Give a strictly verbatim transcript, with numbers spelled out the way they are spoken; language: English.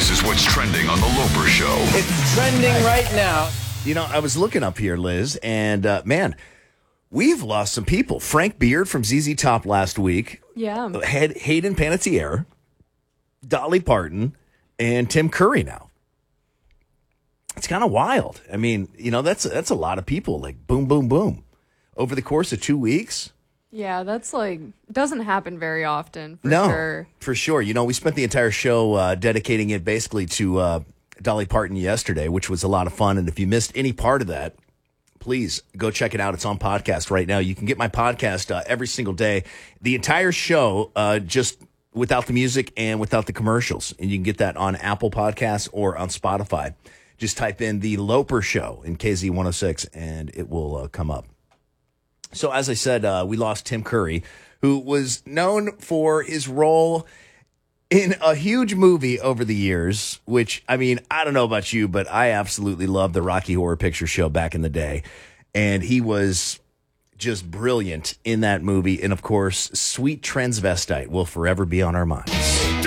This is what's trending on The Loper Show. It's trending right now. You know, I was looking up here, Liz, and uh, man, we've lost some people. Frank Beard from Z Z Top last week. Yeah. Had Hayden Panettiere, Dolly Parton, and Tim Curry now. It's kind of wild. I mean, you know, that's that's a lot of people. Like boom, boom, boom, over the course of two weeks. Yeah, that's like, doesn't happen very often, for no, sure. for sure. You know, we spent the entire show uh, dedicating it basically to uh, Dolly Parton yesterday, which was a lot of fun. And if you missed any part of that, please go check it out. It's on podcast right now. You can get my podcast uh, every single day. The entire show, uh, just without the music and without the commercials. And you can get that on Apple Podcasts or on Spotify. Just type in The Loper Show in K Z one oh six, and it will uh, come up. So, as I said, uh, we lost Tim Curry, who was known for his role in a huge movie over the years, which, I mean, I don't know about you, but I absolutely loved the Rocky Horror Picture Show back in the day. And he was just brilliant in that movie. And, of course, Sweet Transvestite will forever be on our mind.